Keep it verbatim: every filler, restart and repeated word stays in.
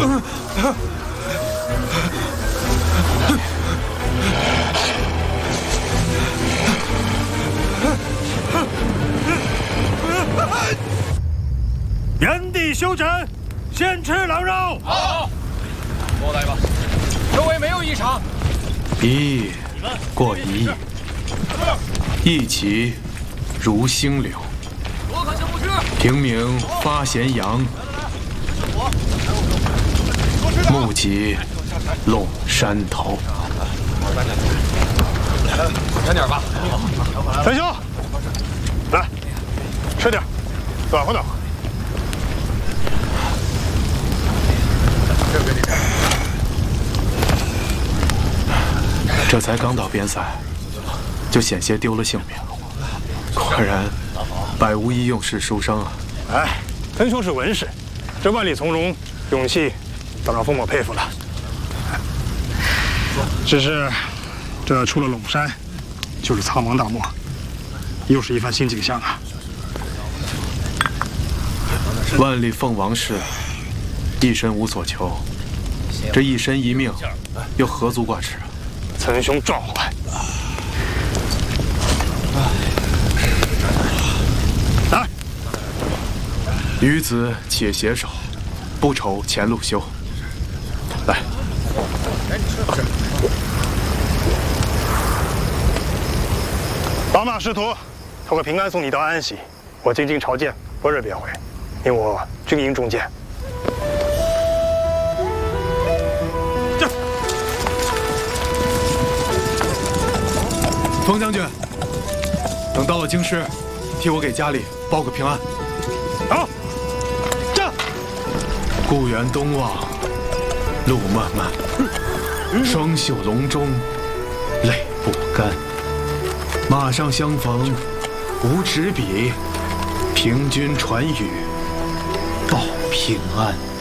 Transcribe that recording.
原地休整，先吃狼肉。 好，过来吧。周围没有异常。 一役过一役，一起如星柳。平明发咸阳，目及陇山头。 快点吧。 陈兄，来，吃点，暖和暖和。 这才刚到边塞，就险些丢了性命。果然，百无一用是书生啊！ 哎，陈兄是文士，这万里从容，勇气，倒让封某佩服了。只是，这出了陇山，就是苍茫大漠，又是一番新景象啊！ 万里凤王氏，一身无所求，这一身一命，又何足挂齿啊？ 岑兄壮怀，来， 与子且携手，不愁前路休。来， 老马师徒，讨个平安送你到安喜。我进京朝见，不日便回，因我军营中见。 冯将军，等到了京师，替我给家里报个平安。 好，战！ 故园东望，路漫漫，双袖龙钟，泪不干。马上相逢无纸笔，凭君传语报平安。